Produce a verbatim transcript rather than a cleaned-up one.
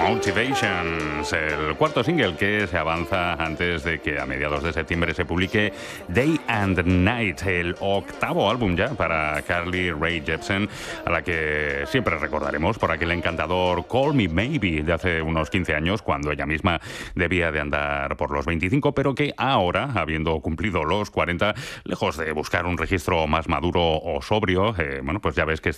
Motivations, el cuarto single que se avanza antes de que a mediados de septiembre se publique Day and Night, el octavo álbum ya para Carly Rae Jepsen, a la que siempre recordaremos por aquel encantador Call Me Maybe de hace unos quince años, cuando ella misma debía de andar por los veinticinco, pero que ahora, habiendo cumplido los cuarenta, lejos de buscar un registro más maduro o sobrio, eh, bueno, pues ya ves que